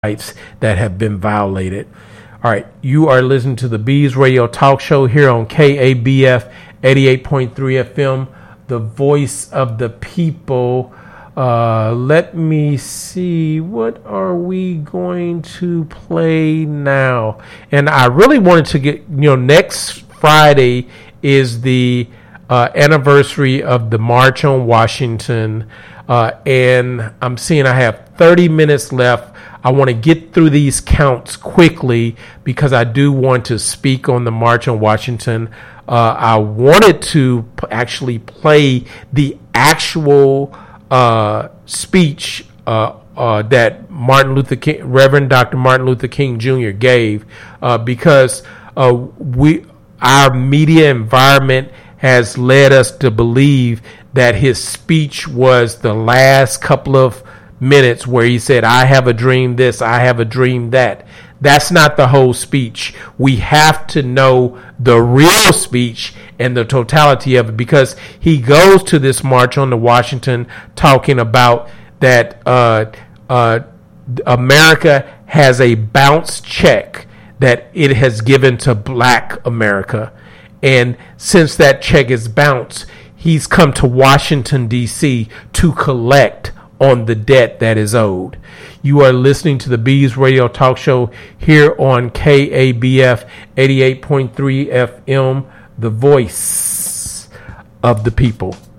rights that have been violated. All right, you are listening to the Bees Radio Talk Show here on KABF 88.3 FM, the voice of the people. Let me see, what are we going to play now? And I really wanted to get, next Friday is the anniversary of the March on Washington, and I'm seeing I have 30 minutes left. I want to get through these counts quickly because I do want to speak on the March on Washington. I wanted to actually play the actual speech that Reverend Dr. Martin Luther King Jr. gave, because our media environment has led us to believe that his speech was the last couple of minutes where he said, I have a dream this, I have a dream that. That's not the whole speech. We have to know the real speech and the totality of it, because he goes to this march on the Washington talking about that America has a bounce check that it has given to Black America. And since that check is bounced, he's come to Washington, D.C. to collect on the debt that is owed. You are listening to the Bees Radio Talk Show here on KABF 88.3 FM, the voice of the people.